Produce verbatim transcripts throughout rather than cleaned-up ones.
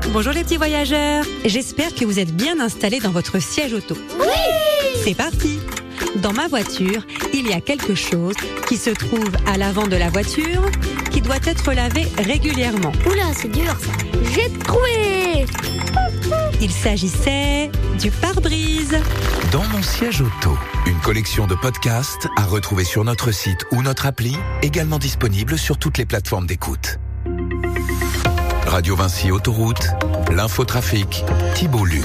Bonjour les petits voyageurs. J'espère que vous êtes bien installés dans votre siège auto. Oui! C'est parti. Dans ma voiture, il y a quelque chose qui se trouve à l'avant de la voiture qui doit être lavé régulièrement. Oula, c'est dur ça. J'ai trouvé! Il s'agissait du pare-brise. Dans mon siège auto, une collection de podcasts à retrouver sur notre site ou notre appli, également disponible sur toutes les plateformes d'écoute. Radio Vinci Autoroute, l'infotrafic, Thibault Luc.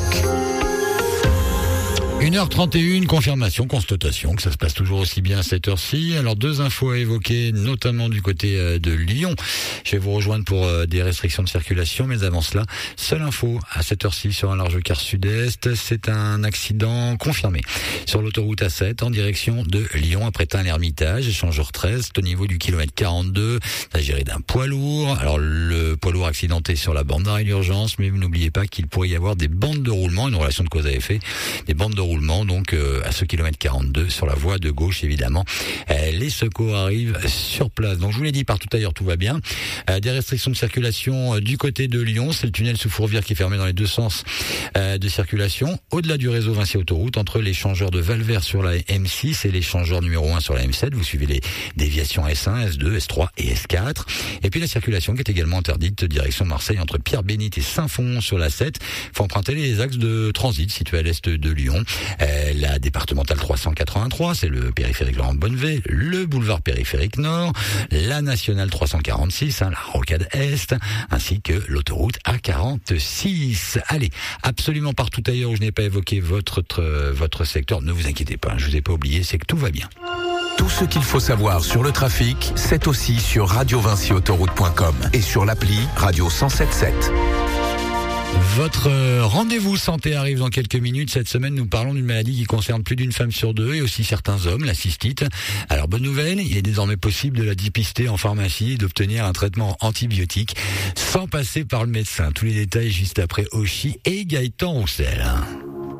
une heure trente et une, confirmation, constatation que ça se passe toujours aussi bien à cette heure-ci. Alors deux infos à évoquer, notamment du côté de Lyon. Je vais vous rejoindre pour des restrictions de circulation, mais avant cela, seule info à cette heure-ci sur un large quart sud-est, c'est un accident confirmé sur l'autoroute A sept en direction de Lyon après Tain-l'Hermitage, échangeur treize, au niveau du kilomètre quarante-deux. Il s'agirait d'un poids lourd. Alors le poids lourd accidenté sur la bande d'arrêt d'urgence, mais vous n'oubliez pas qu'il pourrait y avoir des bandes de roulement, une relation de cause à effet, des bandes de roulement donc euh, à ce kilomètre quarante-deux sur la voie de gauche évidemment. Euh, les secours arrivent sur place. Donc je vous l'ai dit, partout ailleurs tout va bien. Euh, des restrictions de circulation euh, du côté de Lyon, c'est le tunnel sous Fourvière qui est fermé dans les deux sens euh, de circulation. Au-delà du réseau Vinci Autoroute, entre l'échangeur de Valvert sur la M six et l'échangeur numéro un sur la M sept, vous suivez les déviations S un, S deux, S trois et S quatre. Et puis la circulation qui est également interdite direction Marseille entre Pierre-Bénite et Saint-Fond sur la sept. Il faut emprunter les axes de transit situés à l'est de Lyon. Euh, la départementale trois cent quatre-vingt-trois, c'est le périphérique Laurent Bonnevet, le boulevard périphérique Nord, la nationale trois cent quarante-six, hein, la rocade Est, ainsi que l'autoroute A quarante-six. Allez, absolument partout ailleurs où je n'ai pas évoqué votre euh, votre secteur, ne vous inquiétez pas, je vous ai pas oublié, c'est que tout va bien. Tout ce qu'il faut savoir sur le trafic, c'est aussi sur radio vinci autoroute point com et sur l'appli Radio cent sept sept. Votre rendez-vous santé arrive dans quelques minutes. Cette semaine, nous parlons d'une maladie qui concerne plus d'une femme sur deux et aussi certains hommes, la cystite. Alors, bonne nouvelle, il est désormais possible de la dépister en pharmacie et d'obtenir un traitement antibiotique sans passer par le médecin. Tous les détails juste après Oshi et Gaëtan Roussel.